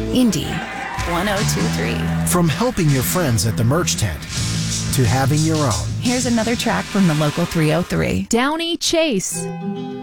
Indy 1023. From helping your friends at the merch tent to having your own. Here's another track from the local 303. Downey Chase.